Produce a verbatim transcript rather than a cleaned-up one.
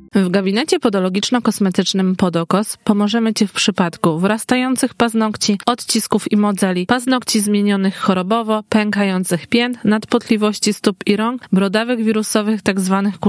W gabinecie podologiczno-kosmetycznym Podokos pomożemy Ci w przypadku wyrastających paznokci, odcisków i modzeli, paznokci zmienionych chorobowo, pękających pięt, nadpotliwości stóp i rąk, brodawych wirusowych tzw.